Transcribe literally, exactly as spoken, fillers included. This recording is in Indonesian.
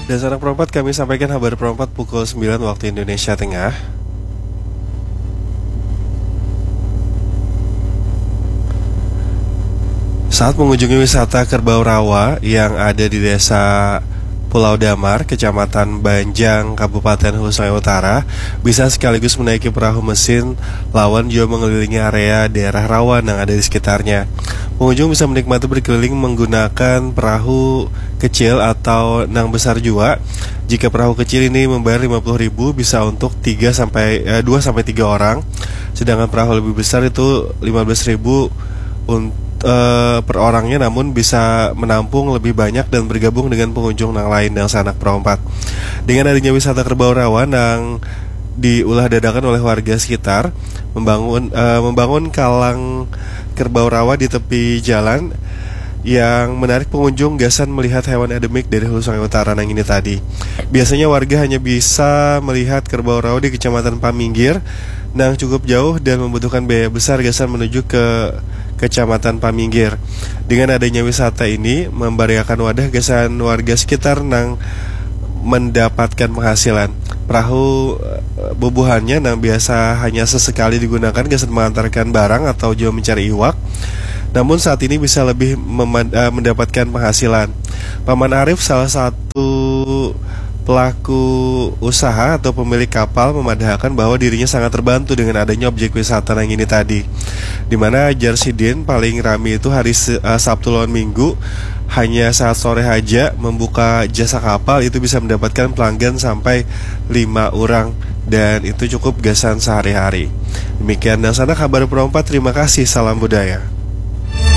Dan sanak perempat, kami sampaikan kabar perempat pukul sembilan waktu Indonesia Tengah. Saat mengunjungi wisata Kerbau Rawa yang ada di desa Pulau Damar, Kecamatan Banjang, Kabupaten Hulu Sungai Utara, bisa sekaligus menaiki perahu mesin lawan juga mengelilingi area daerah rawan yang ada di sekitarnya. Pengunjung bisa menikmati berkeliling menggunakan perahu kecil atau nang besar jua. Jika perahu kecil ini membayar lima puluh ribu, bisa untuk tiga sampai eh, dua sampai tiga orang. Sedangkan perahu lebih besar itu lima belas ribu untuk Uh, per orangnya, namun bisa menampung lebih banyak dan bergabung dengan pengunjung yang lain yang sanak perompat. Dengan adanya wisata Kerbau Rawa yang diulah dadakan oleh warga sekitar, membangun uh, membangun kalang kerbau rawa di tepi jalan yang menarik pengunjung gasan melihat hewan endemik dari Hulu Sungai Utara yang ini tadi. Biasanya warga hanya bisa melihat kerbau rawa di Kecamatan Paminggir yang cukup jauh dan membutuhkan biaya besar gasan menuju ke Kecamatan Paminggir. Dengan adanya wisata ini memberiakan wadah gasan warga sekitar nang mendapatkan penghasilan. Perahu bubuhannya nang biasa hanya sesekali digunakan gasan mengantarkan barang atau juga mencari iwak, namun saat ini bisa lebih mendapatkan penghasilan. Paman Arif, salah satu pelaku usaha atau pemilik kapal, memadahkan bahwa dirinya sangat terbantu dengan adanya objek wisata yang ini tadi, dimana Jarsidin paling ramai itu hari uh, Sabtu lawan Minggu. Hanya saat sore aja membuka jasa kapal itu bisa mendapatkan pelanggan sampai lima orang, dan itu cukup gasan sehari-hari. Demikian dan sana kabar perempat, terima kasih, salam budaya.